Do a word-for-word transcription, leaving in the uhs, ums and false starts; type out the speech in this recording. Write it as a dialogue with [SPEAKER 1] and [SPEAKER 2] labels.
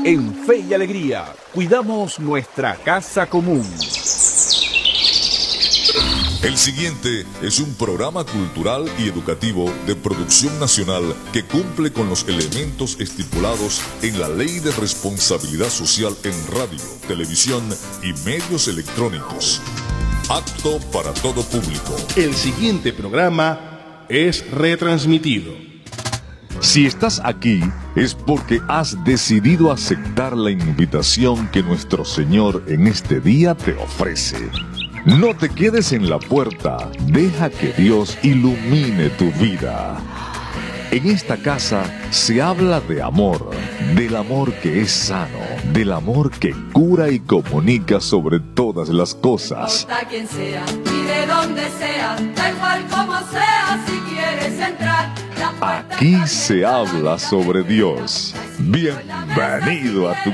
[SPEAKER 1] En Fe y Alegría, cuidamos nuestra casa común.
[SPEAKER 2] El siguiente es un programa cultural y educativo de producción nacional que cumple con los elementos estipulados en la Ley de Responsabilidad Social en radio, televisión y medios electrónicos. Apto para todo público.
[SPEAKER 3] El siguiente programa es retransmitido.
[SPEAKER 4] Si estás aquí es porque has decidido aceptar la invitación que nuestro Señor en este día te ofrece. No te quedes en la puerta, deja que Dios ilumine tu vida. En esta casa se habla de amor, del amor que es sano, del amor que cura y comunica sobre todas las cosas.
[SPEAKER 5] No importa quién sea y de dónde sea, da igual como sea, si quieres entrar.
[SPEAKER 4] Aquí se habla sobre Dios. Bienvenido a tu